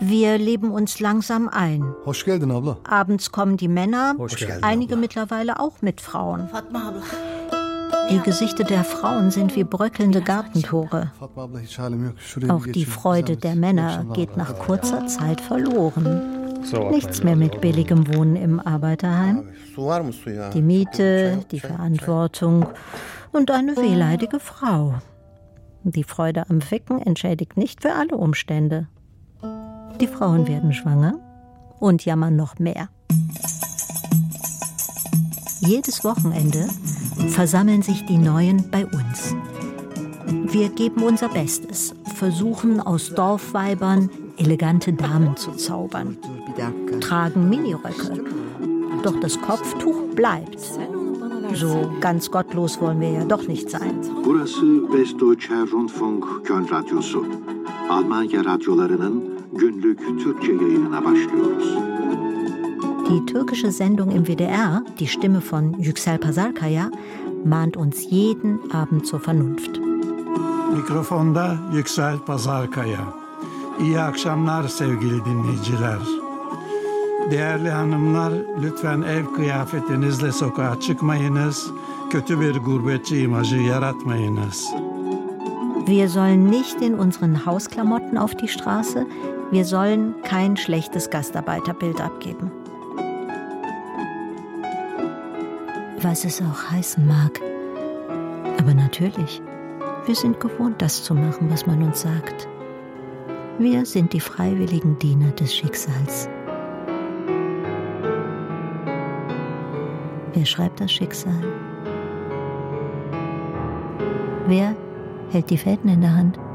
Wir leben uns langsam ein. Hoş geldin abla. Abends kommen die Männer, einige abla. mittlerweile auch mit Frauen. Die Gesichter der Frauen sind wie bröckelnde Gartentore. Fatma abla, hiç halim yok. Şuraya Auch bir die geçeyim. Freude Zahmet. der İyi Männer akşamlar geht abla. nach kurzer Zeit verloren. So, Nichts mehr mit billigem Wohnen im Arbeiterheim. Su var mı su ya? Die Miete, die Verantwortung und eine wehleidige Frau. Die Freude am Ficken entschädigt nicht für alle Umstände. Die Frauen werden schwanger und jammern noch mehr. Jedes Wochenende versammeln sich die Neuen bei uns. Wir geben unser Bestes, versuchen aus Dorfweibern elegante Damen zu zaubern, tragen Miniröcke. Doch das Kopftuch bleibt. So ganz gottlos wollen wir ja doch nicht sein. Burası Westdeutscher Rundfunk Köln Radyosu. Almanya radyolarının günlük Türkçe yayınına başlıyoruz. Die türkische Sendung im WDR, die Stimme von Yüksel Pasarkaya, mahnt uns jeden Abend zur Vernunft. Mikrofonda Yüksel Pasarkaya. İyi akşamlar sevgili dinleyiciler. Değerli hanımlar, lütfen ev kıyafetinizle sokağa çıkmayınız. Kötü bir gurbetçi imajı yaratmayınız. Wir sollen nicht in unseren Hausklamotten auf die Straße. Wir sollen kein schlechtes Gastarbeiterbild abgeben. Was es auch heißen mag. Aber natürlich, wir sind gewohnt, das zu machen, was man uns sagt. Wir sind die freiwilligen Diener des Schicksals. Wer schreibt das Schicksal? Wer hält die Fäden in der Hand?